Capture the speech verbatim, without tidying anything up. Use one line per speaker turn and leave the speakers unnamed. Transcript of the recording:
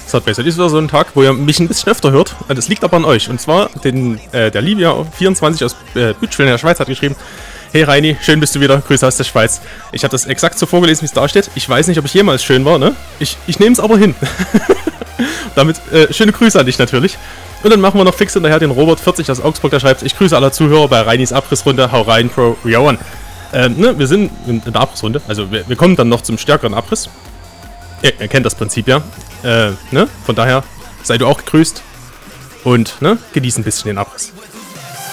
Subway. Das ist wieder so ein Tag, wo ihr mich ein bisschen öfter hört. Das liegt aber an euch. Und zwar, den, äh, der Livia vierundzwanzig aus äh, Bütschwil in der Schweiz hat geschrieben: Hey Reini, schön bist du wieder. Grüße aus der Schweiz. Ich habe das exakt so vorgelesen, wie es da steht. Ich weiß nicht, ob ich jemals schön war, ne? Ich, ich nehme es aber hin. Damit äh, schöne Grüße an dich natürlich. Und dann machen wir noch fix hinterher den Robert vierzig aus Augsburg, der schreibt: Ich grüße alle Zuhörer bei Reinis Abrissrunde. Hau rein, Pro. Yo on. Ähm, ne, wir sind in der Abrissrunde. Also wir, wir kommen dann noch zum stärkeren Abriss. Ihr, ihr kennt das Prinzip ja. Äh, ne? Von daher sei du auch gegrüßt. Und, ne, genieß ein bisschen den Abriss.